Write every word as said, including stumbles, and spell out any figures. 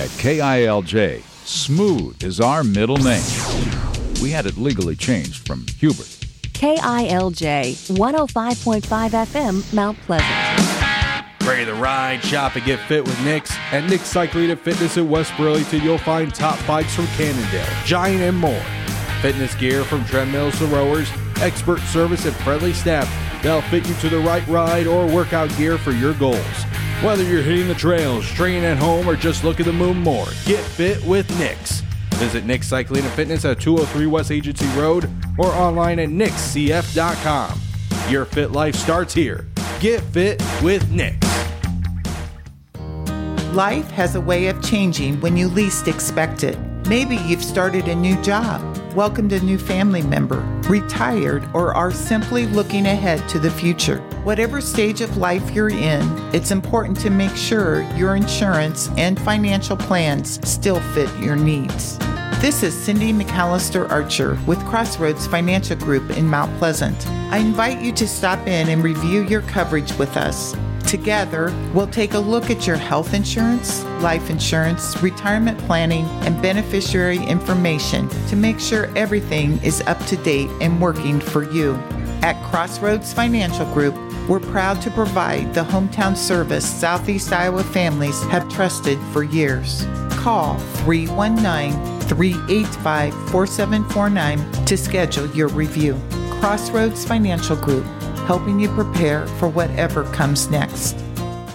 At K I L J, Smooth is our middle name. We had it legally changed from Hubert. K I L J, one oh five point five F M, Mount Pleasant. Ready to ride, shop, and get fit with Nick's? At Nick's Cycling and Fitness in West Burlington, you'll find top bikes from Cannondale, Giant, and more. Fitness gear from treadmills to rowers, expert service, and friendly staff that'll fit you to the right ride or workout gear for your goals. Whether you're hitting the trails, training at home, or just looking to move more, get fit with Nick's. Visit Nick's Cycling and Fitness at two oh three West Agency Road or online at nix c f dot com. Your fit life starts here. Get fit with Nick's. Life has a way of changing when you least expect it. Maybe you've started a new job, welcomed a new family member, retired, or are simply looking ahead to the future. Whatever stage of life you're in, it's important to make sure your insurance and financial plans still fit your needs. This is Cindy McAllister Archer with Crossroads Financial Group in Mount Pleasant. I invite you to stop in and review your coverage with us. Together, we'll take a look at your health insurance, life insurance, retirement planning, and beneficiary information to make sure everything is up to date and working for you. At Crossroads Financial Group, we're proud to provide the hometown service Southeast Iowa families have trusted for years. Call three one nine, three eight five, four seven four nine to schedule your review. Crossroads Financial Group, helping you prepare for whatever comes next.